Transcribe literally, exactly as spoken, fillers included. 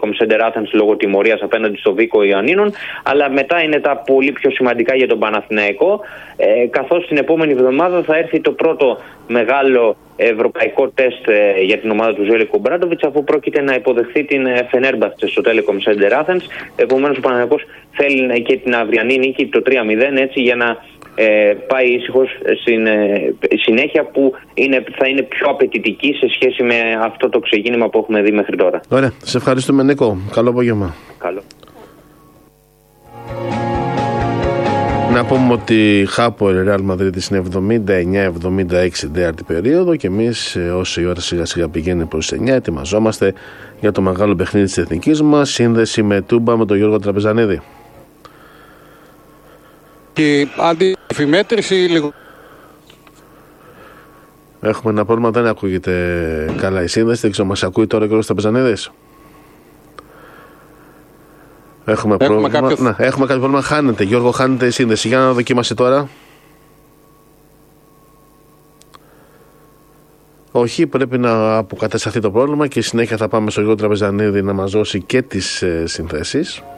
Telecom Center Athens λόγω τιμωρίας απέναντι στο Βίκο Ιωαννίνων. Αλλά μετά είναι τα πολύ πιο σημαντικά για τον Παναθηναϊκό, ε, καθώς την επόμενη εβδομάδα θα έρθει το πρώτο μεγάλο ευρωπαϊκό τεστ ε, για την ομάδα του Ζέλικο Μπράντοβιτς, αφού πρόκειται να υποδεχθεί την Φενέρμπαχτσε στο Telecom Center Athens. Επομένως ο Παναθηναϊκός θέλει και την αυριανή νίκη, το τρία μηδέν, έτσι, για να ε, πάει ήσυχος στην ε, συνέχεια που είναι, θα είναι πιο απαιτητική σε σχέση με αυτό το ξεκίνημα που έχουμε δει μέχρι τώρα. Ωραία, σε ευχαριστούμε Νίκο. Καλό απόγευμα. Καλό. Να πούμε ότι Χάπολ Ρεάλ Μαδρίτης είναι εβδομήντα εννιά εβδομήντα έξι τέταρτη περίοδο και εμείς όσο η ώρα σιγά σιγά πηγαίνει προς εννιά ετοιμαζόμαστε για το μεγάλο παιχνίδι της εθνικής μας. Σύνδεση με Τούμπα με τον Γιώργο Τραπεζανίδη. Και αντιφημέτρηση λίγο. Έχουμε ένα πρόβλημα, δεν ακούγεται καλά η σύνδεση. Δεν ξέρω, μας ακούει τώρα ο Γιώργος Τραπεζανίδης? Έχουμε, έχουμε, πρόβλημα. Κάποιο... Να, έχουμε κάποιο πρόβλημα. Χάνεται, Γιώργο, χάνεται η σύνδεση. Για να δοκίμασε τώρα. Όχι, πρέπει να αποκατασταθεί το πρόβλημα και συνέχεια θα πάμε στο Γιώργο Τραπεζανίδη να μας δώσει και τις ε, συνθέσεις.